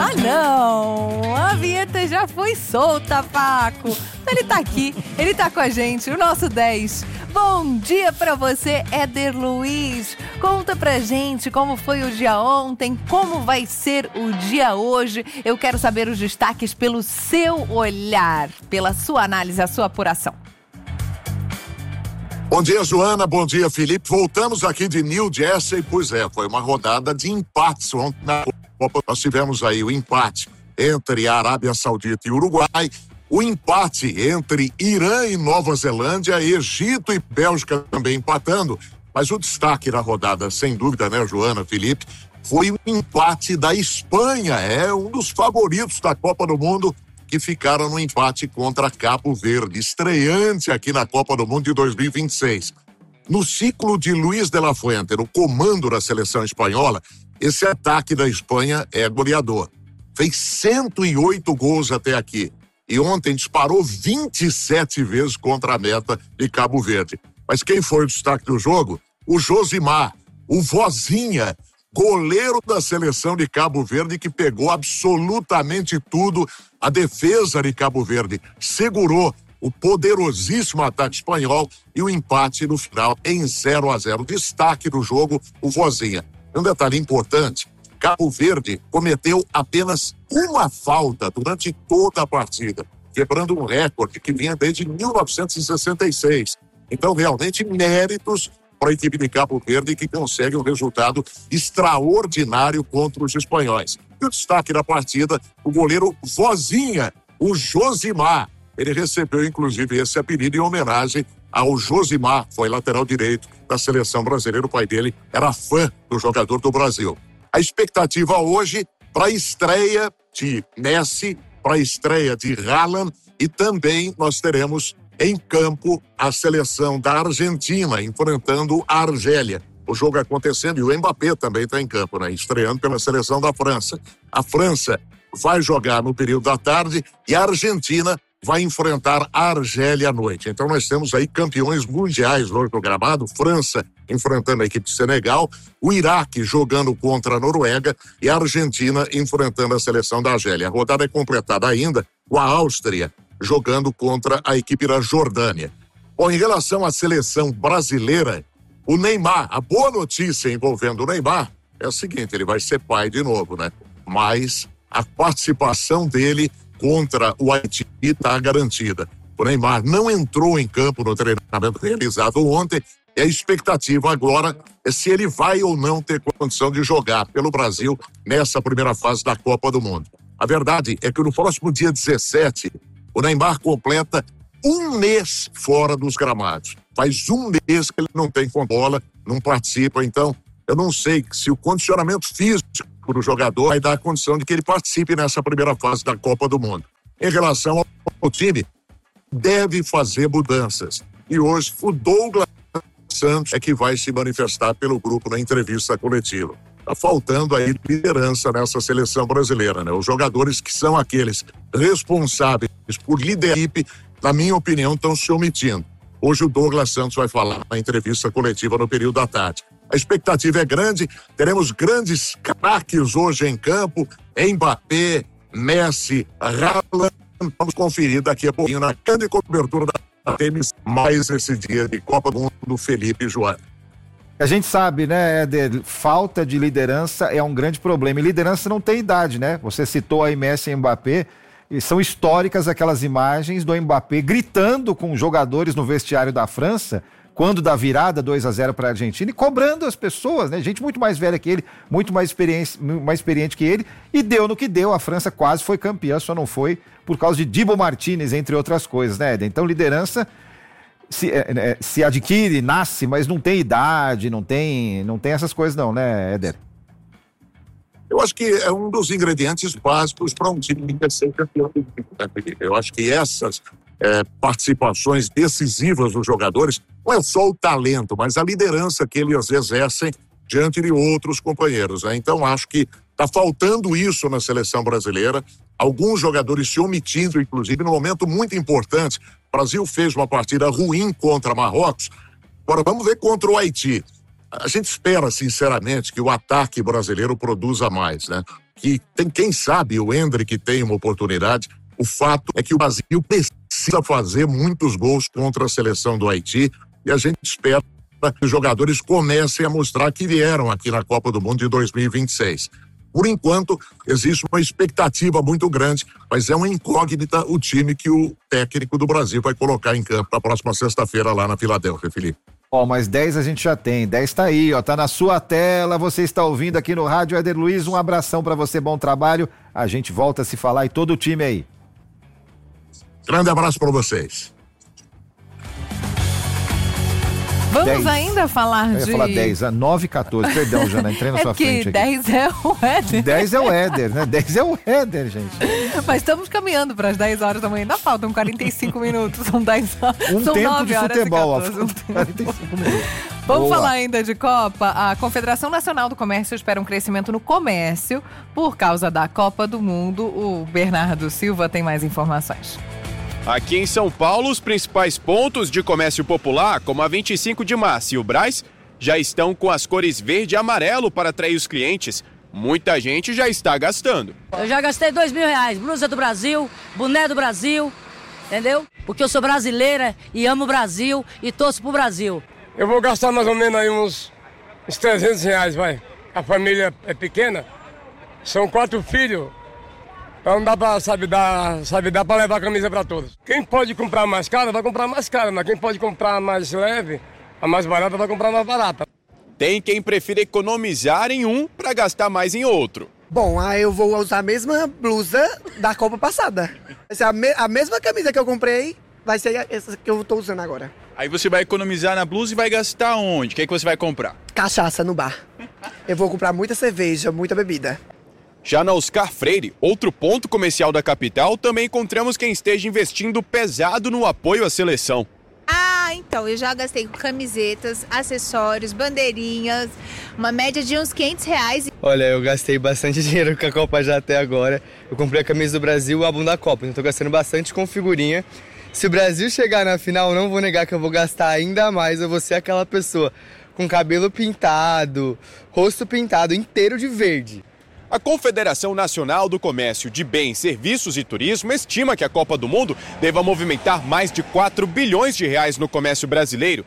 Ah, não! A vinheta já foi solta, Paco. Ele tá aqui, ele tá com a gente, o nosso 10. Bom dia pra você, Éder Luiz. Conta pra gente como foi o dia ontem, como vai ser o dia hoje. Eu quero saber os destaques pelo seu olhar, pela sua análise, a sua apuração. Bom dia, Joana. Bom dia, Felipe. Voltamos aqui de New Jersey. Pois é, foi uma rodada de empates ontem na Copa. Nós tivemos aí o empate entre a Arábia Saudita e Uruguai, o empate entre Irã e Nova Zelândia, Egito e Bélgica também empatando. Mas o destaque da rodada, sem dúvida, né, Joana, Felipe, foi o empate da Espanha. É um dos favoritos da Copa do Mundo, que ficaram no empate contra Cabo Verde, estreante aqui na Copa do Mundo de 2026. No ciclo de Luis de la Fuente, no comando da seleção espanhola, esse ataque da Espanha é goleador. Fez 108 gols até aqui. E ontem disparou 27 vezes contra a meta de Cabo Verde. Mas quem foi o destaque do jogo? O Josimar, o Vozinha, goleiro da seleção de Cabo Verde, que pegou absolutamente tudo. A defesa de Cabo Verde segurou o poderosíssimo ataque espanhol e o empate no final em 0-0. Destaque do jogo, o Vozinha. Um detalhe importante, Cabo Verde cometeu apenas uma falta durante toda a partida, quebrando um recorde que vinha desde 1966. Então, realmente, méritos para a equipe de Cabo Verde, que consegue um resultado extraordinário contra os espanhóis. E o destaque da partida, o goleiro Vozinha, o Josimar. Ele recebeu, inclusive, esse apelido em homenagem ao Josimar, foi lateral direito da seleção brasileira. O pai dele era fã do jogador do Brasil. A expectativa hoje para a estreia de Messi, para a estreia de Haaland, e também nós teremos em campo a seleção da Argentina enfrentando a Argélia. O jogo acontecendo e o Mbappé também está em campo, né? Estreando pela seleção da França. A França vai jogar no período da tarde e a Argentina vai enfrentar a Argélia à noite. Então nós temos aí campeões mundiais hoje no gramado. França enfrentando a equipe de Senegal, o Iraque jogando contra a Noruega e a Argentina enfrentando a seleção da Argélia. A rodada é completada ainda com a Áustria jogando contra a equipe da Jordânia. Bom, em relação à seleção brasileira, o Neymar, a boa notícia envolvendo o Neymar é a seguinte: ele vai ser pai de novo, né? Mas a participação dele contra o Haiti está garantida. O Neymar não entrou em campo no treinamento realizado ontem e a expectativa agora é se ele vai ou não ter condição de jogar pelo Brasil nessa primeira fase da Copa do Mundo. A verdade é que no próximo dia 17, o Neymar completa um mês fora dos gramados. Faz um mês que ele não tem com bola, não participa. Então, eu não sei se o condicionamento físico do jogador vai dar a condição de que ele participe nessa primeira fase da Copa do Mundo. Em relação ao time, deve fazer mudanças. E hoje, o Douglas Santos é que vai se manifestar pelo grupo na entrevista coletiva. Está faltando aí liderança nessa seleção brasileira, né? Os jogadores que são aqueles responsáveis por liderar a equipe, na minha opinião, estão se omitindo. Hoje o Douglas Santos vai falar na entrevista coletiva no período da tarde. A expectativa é grande, teremos grandes craques hoje em campo, Mbappé, Messi, Haaland. Vamos conferir daqui a pouquinho na grande cobertura da tênis, mais esse dia de Copa do Mundo do Felipe e Joana. A gente sabe, né, Éder, falta de liderança é um grande problema. E liderança não tem idade, né? Você citou aí Messi e Mbappé, e são históricas aquelas imagens do Mbappé gritando com jogadores no vestiário da França, quando dá virada 2-0 para a Argentina, e cobrando as pessoas, né? Gente muito mais velha que ele, muito mais experiente que ele, e deu no que deu. A França quase foi campeã, só não foi por causa de Dibu Martínez, entre outras coisas, né, Éder? Então, liderança se adquire, nasce, mas não tem idade, não tem essas coisas não, né, Éder? Eu acho que é um dos ingredientes básicos para um time que quer ser campeão. Eu acho que essas participações decisivas dos jogadores não é só o talento, mas a liderança que eles exercem diante de outros companheiros, né? Então acho que está faltando isso na seleção brasileira. Alguns jogadores se omitindo, inclusive, num momento muito importante. O Brasil fez uma partida ruim contra Marrocos. Agora vamos ver contra o Haiti. A gente espera, sinceramente, que o ataque brasileiro produza mais, né? Que tem, quem sabe, o Endrick tem uma oportunidade. O fato é que o Brasil precisa fazer muitos gols contra a seleção do Haiti e a gente espera que os jogadores comecem a mostrar que vieram aqui na Copa do Mundo de 2026. Por enquanto, existe uma expectativa muito grande, mas é uma incógnita o time que o técnico do Brasil vai colocar em campo na próxima sexta-feira lá na Filadélfia, Felipe. Ó, mas 10 a gente já tem, 10 tá aí, ó, tá na sua tela, você está ouvindo aqui no Rádio Éder Luiz, um abração pra você, bom trabalho, a gente volta a se falar e todo o time aí. Grande abraço pra vocês. Vamos 10. ainda falar de... Eu ia falar 10, 9 e 14, perdão, Jana, entrei na sua frente aqui. 10 é o Éder. 10 é o Éder, né? 10 é o Éder, gente. Mas estamos caminhando para as 10 horas da manhã, ainda faltam 45 minutos, são 10 horas. Um são tempo 9 de horas futebol, e 14, 45 minutos. Vamos Boa. falar ainda de Copa. A Confederação Nacional do Comércio espera um crescimento no comércio por causa da Copa do Mundo. O Bernardo Silva tem mais informações. Aqui em São Paulo, os principais pontos de comércio popular, como a 25 de março e o Brás, já estão com as cores verde e amarelo para atrair os clientes. Muita gente já está gastando. Eu já gastei R$2.000, blusa do Brasil, boné do Brasil, entendeu? Porque eu sou brasileira e amo o Brasil e torço pro Brasil. Eu vou gastar mais ou menos aí uns R$300, vai. A família é pequena, são 4 filhos. Então não dá pra, sabe dar pra levar a camisa pra todos. Quem pode comprar mais cara, vai comprar mais cara, mas quem pode comprar mais leve, a mais barata, vai comprar mais barata. Tem quem prefira economizar em um para gastar mais em outro. Bom, aí eu vou usar a mesma blusa da Copa passada. Essa é a mesma camisa que eu comprei, vai ser essa que eu tô usando agora. Aí você vai economizar na blusa e vai gastar onde? O que é que você vai comprar? Cachaça no bar. Eu vou comprar muita cerveja, muita bebida. Já na Oscar Freire, outro ponto comercial da capital, também encontramos quem esteja investindo pesado no apoio à seleção. Então, eu já gastei com camisetas, acessórios, bandeirinhas, uma média de uns R$500. Olha, eu gastei bastante dinheiro com a Copa já até agora. Eu comprei a camisa do Brasil e o álbum da Copa, então tô gastando bastante com figurinha. Se o Brasil chegar na final, eu não vou negar que eu vou gastar ainda mais, eu vou ser aquela pessoa com cabelo pintado, rosto pintado, inteiro de verde. A Confederação Nacional do Comércio de Bens, Serviços e Turismo estima que a Copa do Mundo deva movimentar mais de R$4 bilhões no comércio brasileiro,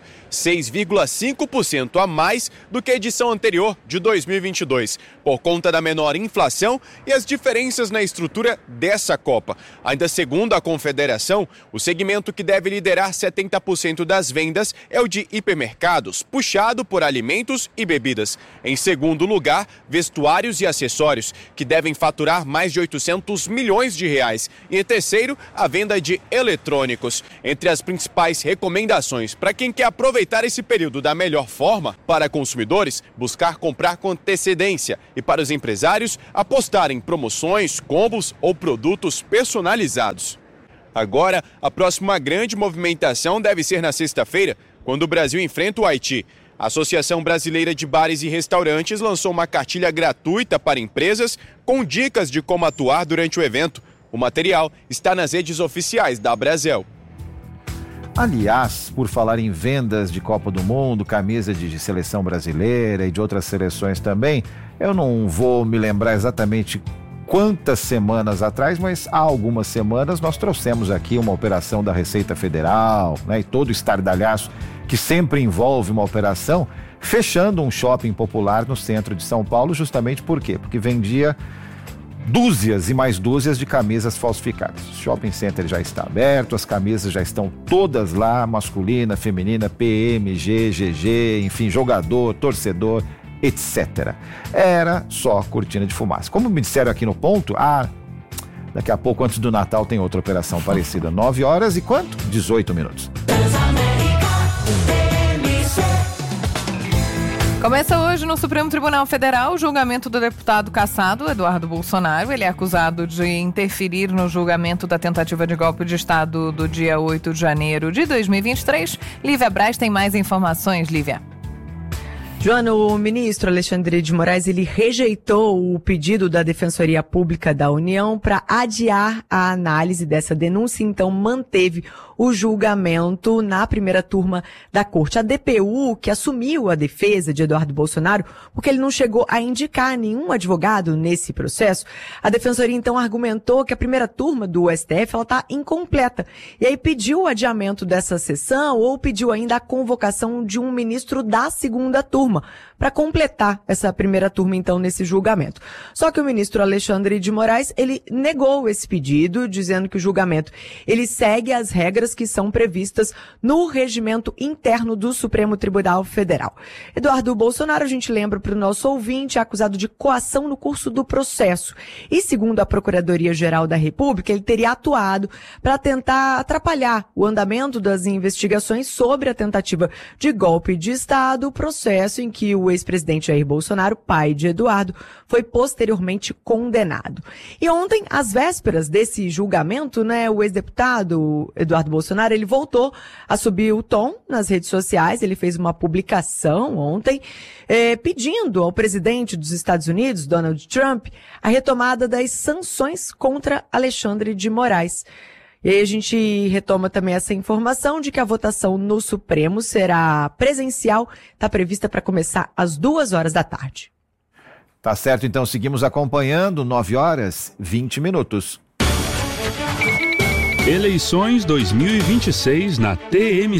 6,5% a mais do que a edição anterior de 2022, por conta da menor inflação e as diferenças na estrutura dessa Copa. Ainda segundo a Confederação, o segmento que deve liderar 70% das vendas é o de hipermercados, puxado por alimentos e bebidas. Em segundo lugar, vestuários e acessórios, que devem faturar mais de R$800 milhões. E em terceiro, a venda de eletrônicos. Entre as principais recomendações para quem quer aproveitar esse período da melhor forma, para consumidores, buscar comprar com antecedência e para os empresários, apostar em promoções, combos ou produtos personalizados. Agora, a próxima grande movimentação deve ser na sexta-feira, quando o Brasil enfrenta o Haiti. A Associação Brasileira de Bares e Restaurantes lançou uma cartilha gratuita para empresas com dicas de como atuar durante o evento. O material está nas redes oficiais da Brasel. Aliás, por falar em vendas de Copa do Mundo, camisa de seleção brasileira e de outras seleções também, eu não vou me lembrar exatamente quantas semanas atrás, mas há algumas semanas nós trouxemos aqui uma operação da Receita Federal, né, e todo o estardalhaço que sempre envolve uma operação, fechando um shopping popular no centro de São Paulo, justamente por quê? Porque vendia dúzias e mais dúzias de camisas falsificadas. O shopping center já está aberto, as camisas já estão todas lá, masculina, feminina, PMG, GG, enfim, jogador, torcedor, etc. Era só cortina de fumaça. Como me disseram aqui no ponto, daqui a pouco, antes do Natal, tem outra operação parecida. 9 horas e quanto? 18 minutos. Começa hoje no Supremo Tribunal Federal o julgamento do deputado cassado Eduardo Bolsonaro. Ele é acusado de interferir no julgamento da tentativa de golpe de Estado do dia 8 de janeiro de 2023. Lívia Braz tem mais informações, Lívia. Joana, o ministro Alexandre de Moraes, ele rejeitou o pedido da Defensoria Pública da União para adiar a análise dessa denúncia, então manteve o julgamento na primeira turma da corte. A DPU, que assumiu a defesa de Eduardo Bolsonaro, porque ele não chegou a indicar nenhum advogado nesse processo, a defensoria então argumentou que a primeira turma do STF ela está incompleta. E aí pediu o adiamento dessa sessão ou pediu ainda a convocação de um ministro da segunda turma para completar essa primeira turma então nesse julgamento. Só que o ministro Alexandre de Moraes, ele negou esse pedido, dizendo que o julgamento ele segue as regras que são previstas no regimento interno do Supremo Tribunal Federal. Eduardo Bolsonaro, a gente lembra para o nosso ouvinte, é acusado de coação no curso do processo. E segundo a Procuradoria-Geral da República, ele teria atuado para tentar atrapalhar o andamento das investigações sobre a tentativa de golpe de Estado, processo em que o ex-presidente Jair Bolsonaro, pai de Eduardo, foi posteriormente condenado. E ontem, às vésperas desse julgamento, né, o ex-deputado Eduardo Bolsonaro, ele voltou a subir o tom nas redes sociais, ele fez uma publicação ontem, pedindo ao presidente dos Estados Unidos, Donald Trump, a retomada das sanções contra Alexandre de Moraes. E aí a gente retoma também essa informação de que a votação no Supremo será presencial, está prevista para começar às 2h da tarde. Tá certo, então seguimos acompanhando, 9h20. Eleições 2026 na TM